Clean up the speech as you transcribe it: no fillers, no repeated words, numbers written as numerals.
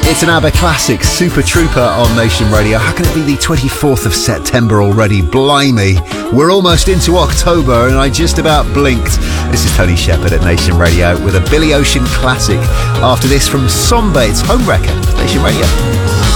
It's an ABBA classic, Super Trooper on Nation Radio. How can it be the 24th of September already? Blimey. We're almost into October and I just about blinked. This is Tony Shepherd at Nation Radio with a Billy Ocean classic. After this from Sombe, it's Home Wrecker, Nation Radio.